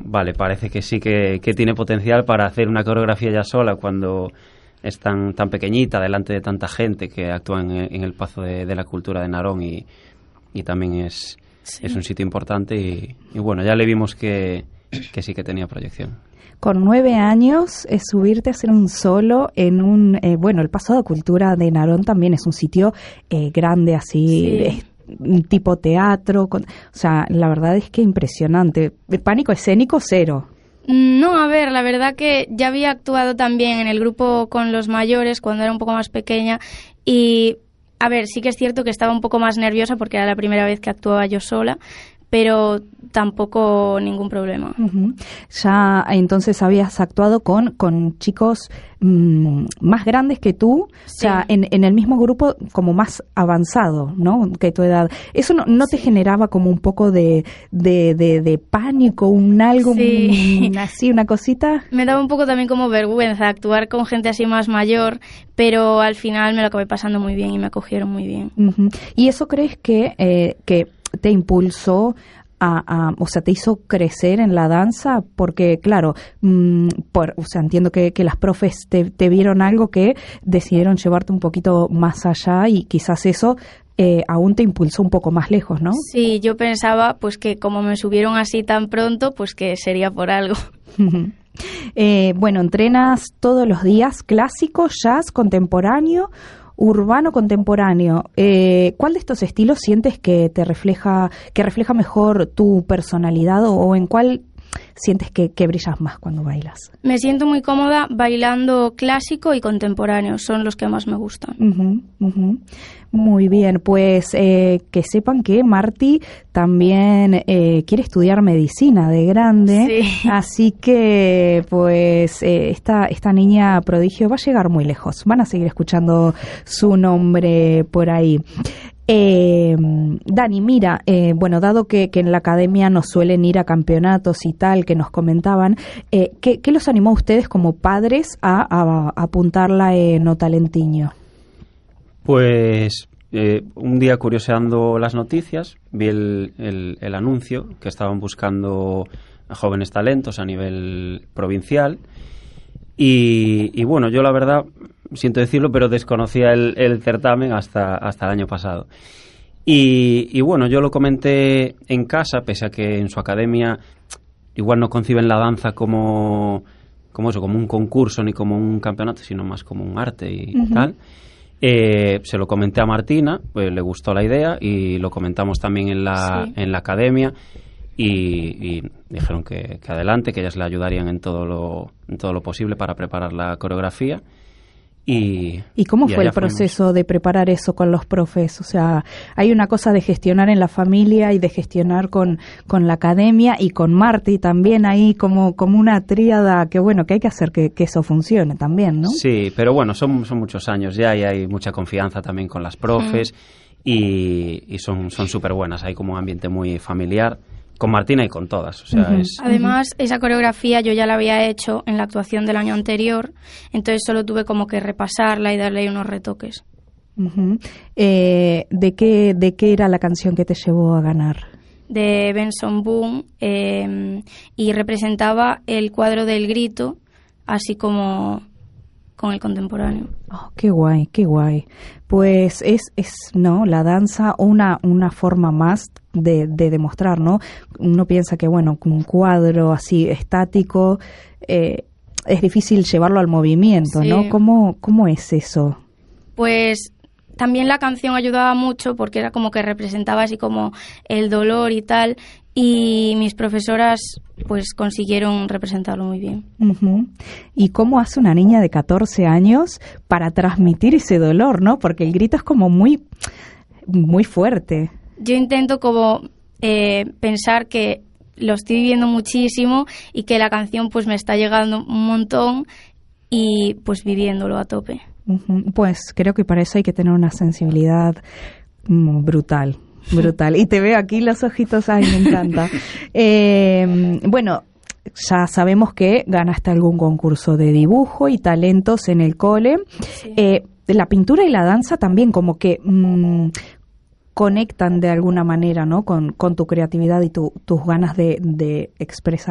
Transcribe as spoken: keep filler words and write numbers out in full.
vale, parece que sí que, que tiene potencial para hacer una coreografía ya sola cuando es tan, tan pequeñita, delante de tanta gente que actúa en, en el Pazo de, de la Cultura de Narón y, y también es, sí. es un sitio importante y, y bueno, ya le vimos que, que sí que tenía proyección. Con nueve años, eh, subirte a hacer un solo en un... Eh, bueno, el Pazo de Cultura de Narón también es un sitio eh, grande, así, sí. eh, tipo teatro. Con, o sea, la verdad es que impresionante. Pánico escénico, cero. No, a ver, la verdad que ya había actuado también en el grupo con los mayores cuando era un poco más pequeña y, a ver, sí que es cierto que estaba un poco más nerviosa porque era la primera vez que actuaba yo sola, pero tampoco ningún problema. Uh-huh. Ya entonces habías actuado con, con chicos mmm, más grandes que tú, sí. o sea, en, en el mismo grupo como más avanzado, ¿no? Que tu edad. ¿Eso no, no te sí. generaba como un poco de, de, de, de pánico, un algo, sí. un, así, una cosita? Me daba un poco también como vergüenza actuar con gente así más mayor, pero al final me lo acabé pasando muy bien y me acogieron muy bien. Uh-huh. ¿Y eso crees que, eh, que te impulsó a, a, o sea, te hizo crecer en la danza? Porque, claro, mmm, por, o sea, entiendo que, que las profes te, te vieron algo que decidieron llevarte un poquito más allá y quizás eso eh, aún te impulsó un poco más lejos, ¿no? Sí, yo pensaba pues que como me subieron así tan pronto, pues que sería por algo. eh, bueno, ¿entrenas todos los días clásico, jazz, contemporáneo, urbano, contemporáneo? Eh, ¿Cuál de estos estilos sientes que te refleja, que refleja mejor tu personalidad o, o en cuál sientes que, que brillas más cuando bailas? Me siento muy cómoda bailando clásico y contemporáneo, son los que más me gustan. Uh-huh, uh-huh. Muy bien, pues eh, que sepan que Marti también eh, quiere estudiar medicina de grande, sí. así que pues eh, esta, esta niña prodigio va a llegar muy lejos, van a seguir escuchando su nombre por ahí. Eh, Dani, mira, eh, bueno, dado que, que en la academia nos suelen ir a campeonatos y tal, que nos comentaban, eh, ¿qué, ¿qué los animó a ustedes como padres a, a, a apuntarla en O Talentiño? Pues eh, un día curioseando las noticias, vi el, el, el anuncio que estaban buscando a jóvenes talentos a nivel provincial y, y bueno, yo la verdad, siento decirlo, pero desconocía el, el certamen hasta, hasta el año pasado. Y, y bueno, yo lo comenté en casa, pese a que en su academia igual no conciben la danza como, como eso, como un concurso ni como un campeonato, sino más como un arte y uh-huh. tal. Eh, se lo comenté a Martina, pues le gustó la idea y lo comentamos también en la, sí. en la academia y, y dijeron que, que adelante, que ellas le ayudarían en todo lo, en todo lo posible para preparar la coreografía. Y, ¿Y cómo y fue el proceso fuimos. de preparar eso con los profes? O sea, hay una cosa de gestionar en la familia y de gestionar con, con la academia y con Marti también ahí como, como una tríada que bueno, que hay que hacer que, que eso funcione también, ¿no? Sí, pero bueno, son, son muchos años ya y hay mucha confianza también con las profes mm. y, y son son súper buenas, hay como un ambiente muy familiar. Con Martina y con todas. O sea, uh-huh. es... Además, esa coreografía yo ya la había hecho en la actuación del año anterior, entonces solo tuve como que repasarla y darle unos retoques. Uh-huh. Eh, ¿de qué, ¿De qué era la canción que te llevó a ganar? De Benson Boone, eh, y representaba el cuadro del grito, así como con el contemporáneo. Oh, qué guay, qué guay. Pues es, es no, la danza una, una forma más de, de demostrar, ¿no? Uno piensa que, bueno, un cuadro así estático eh, es difícil llevarlo al movimiento, sí. ¿no? ¿Cómo, ¿Cómo es eso? Pues también la canción ayudaba mucho porque era como que representaba así como el dolor y tal, y mis profesoras pues consiguieron representarlo muy bien. Uh-huh. ¿Y cómo hace una niña de catorce años para transmitir ese dolor, no? Porque el grito es como muy, muy fuerte. Yo intento como eh, pensar que lo estoy viviendo muchísimo y que la canción pues me está llegando un montón y pues viviéndolo a tope. Uh-huh. Pues creo que para eso hay que tener una sensibilidad mm, brutal. Brutal. Y te veo aquí los ojitos, ay, me encanta. eh, bueno, ya sabemos que ganaste algún concurso de dibujo y talentos en el cole. Sí. Eh, la pintura y la danza también como que mmm, conectan de alguna manera, ¿no? Con, con tu creatividad y tu, tus ganas de, de expresar.